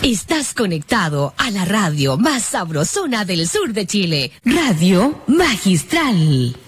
Estás conectado a la radio más sabrosona del sur de Chile, Radio Magistral.